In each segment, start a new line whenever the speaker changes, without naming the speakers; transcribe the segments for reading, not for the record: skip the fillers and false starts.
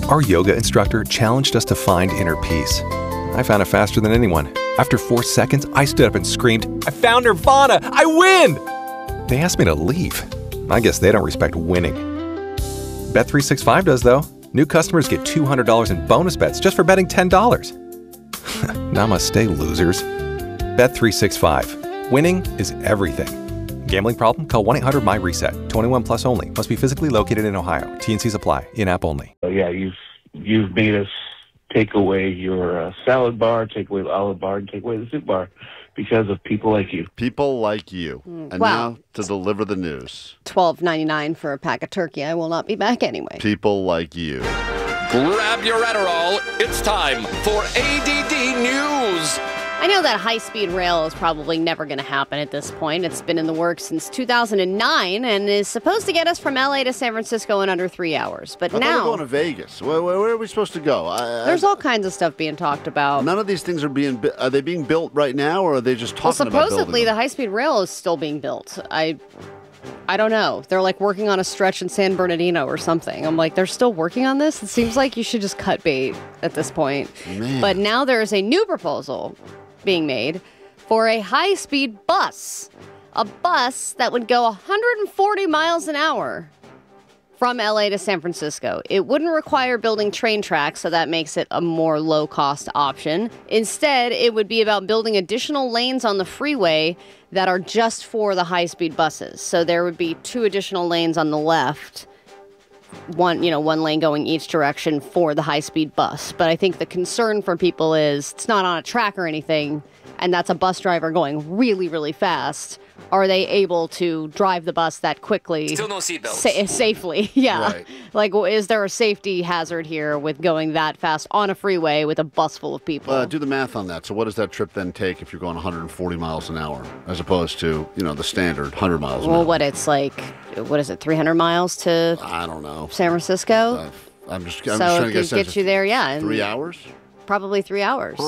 Our yoga instructor challenged us to find inner peace. I found it faster than anyone. After 4 seconds, I stood up and screamed, "I found Nirvana! I win!" They asked me to leave. I guess they don't respect winning. Bet365 does, though. New customers get $200 in bonus bets just for betting $10. Namaste, losers. Bet365. Winning is everything. Gambling problem? Call 1-800-MY-RESET. 21 plus only. Must be physically located in Ohio. T&Cs apply. In-app only.
Yeah, you've made us take away your salad bar, take away the olive bar, and take away the soup bar because of people like you.
People like you. And now to deliver the news.
$12.99 for a pack of turkey. I will not be back anyway.
People like you.
Grab your Adderall. It's time for ADD News.
I know that high-speed rail is probably never going to happen at this point. It's been in the works since 2009 and is supposed to get us from L.A. to San Francisco in under 3 hours. But now
we're going to Vegas. Where are we supposed to go?
There's all kinds of stuff being talked about.
None of these things are they being built right now, or are they just talking about building them?
Supposedly the high-speed rail is still being built. I don't know. They're like working on a stretch in San Bernardino or something. I'm like, they're still working on this? It seems like you should just cut bait at this point.
Man.
But now there is a new proposal being made for a high-speed bus. A bus that would go 140 miles an hour from LA to San Francisco. It wouldn't require building train tracks, so that makes it a more low-cost option. Instead, it would be about building additional lanes on the freeway that are just for the high-speed buses. So there would be 2 additional lanes on the left, one lane going each direction for the high-speed bus. But I think the concern for people is it's not on a track or anything, and that's a bus driver going really, really fast. Are they able to drive the bus that quickly?
Still no seatbelts.
Safely, yeah.
Right.
Like, is there a safety hazard here with going that fast on a freeway with a bus full of people?
Do the math on that. So what does that trip then take if you're going 140 miles an hour as opposed to, the standard 100 miles an hour?
Well, it's like, 300 miles to
I don't know.
San Francisco?
I'm just
So
trying to
it could get you there, yeah. in
3 hours?
Probably 3 hours.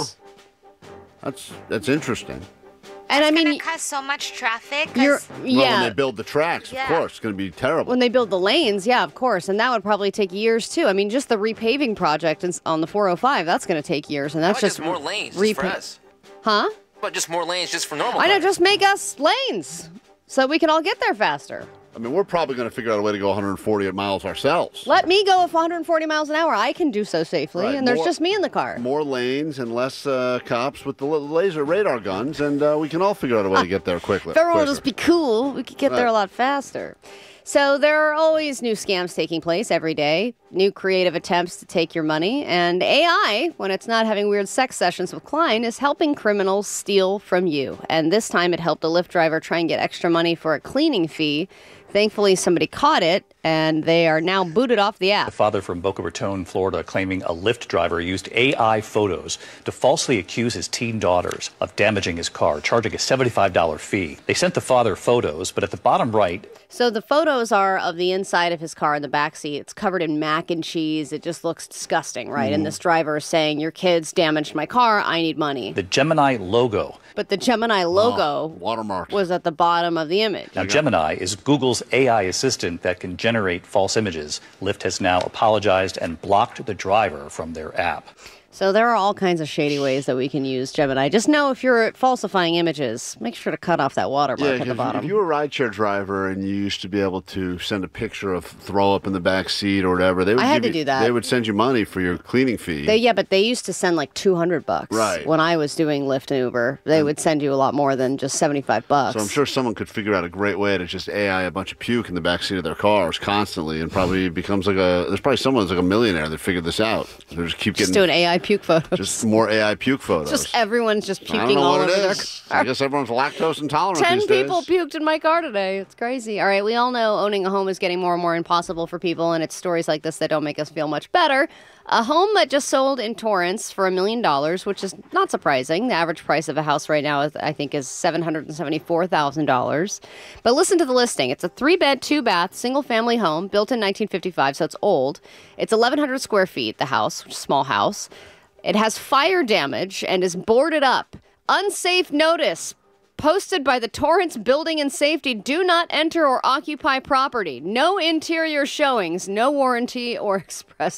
Huh. That's interesting.
And I
It's
mean,
going to cause so much traffic.
Well, when they build the tracks,
Yeah.
of course, it's going to be terrible.
when they build the lanes, yeah, of course. And that would probably take years, too. I mean, just the repaving project on the 405, that's going to take years. And that's
How about just more lanes just for us?
Huh?
How about just more lanes just for normal
I know,
cars?
just make us lanes so we can all get there faster.
I mean, we're probably going to figure out a way to go 140 miles ourselves.
Let me go at 140 miles an hour. I can do so safely,
Right,
and there's
more-
just me in the car.
More lanes and less cops with the laser radar guns, and we can all figure out a way to get there quickly.
If everyone would
quicker.
just be cool, we could get there a lot faster. So there are always new scams taking place every day, new creative attempts to take your money, and AI, when it's not having weird sex sessions with Klein, is helping criminals steal from you. And this time it helped a Lyft driver try and get extra money for a cleaning fee. Thankfully, somebody caught it, and they are now booted off the app.
The father from Boca Raton, Florida, claiming a Lyft driver used AI photos to falsely accuse his teen daughters of damaging his car, charging a $75 fee. They sent the father photos, but at the bottom right...
So the photos are of the inside of his car in the backseat. It's covered in mac and cheese. It just looks disgusting, right? And this driver is saying, your kids damaged my car. I need money.
The Gemini logo.
But the Gemini logo
watermark
was at the bottom of the image.
Now, Gemini is Google's AI assistant that can generate false images. Lyft has now apologized and blocked the driver from their app.
So there are all kinds of shady ways that we can use Gemini. Just know if you're falsifying images, make sure to cut off that watermark at the bottom.
If you were a rideshare driver and you used to be able to send a picture of throw up in the back seat or whatever, they would
I had to do that.
They would send you money for your cleaning fee.
But they used to send like $200.
Right.
When I was doing Lyft and Uber, they would send you a lot more than just $75.
So I'm sure someone could figure out a great way to just AI a bunch of puke in the back seat of their cars constantly, and probably becomes there's probably someone who's like a millionaire that figured this out. They just keep
Just
getting
doing AI puke photos.
just more AI puke photos.
Just everyone's just
I
puking
don't know
all
what
over
it
their
is.
car.
I guess everyone's lactose intolerant
10
these days.
people puked in my car today. It's crazy. All right, we all know owning a home is getting more and more impossible for people, and it's stories like this that don't make us feel much better. A home that just sold in Torrance for $1 million, which is not surprising. The average price of a house right now, I think, is $774,000. But listen to the listing. It's a 3-bed, 2-bath, single-family home built in 1955, so it's old. It's 1,100 square feet, the house, which is a small house. It has fire damage and is boarded up. Unsafe notice posted by the Torrance Building and Safety. Do not enter or occupy property. No interior showings, no warranty or express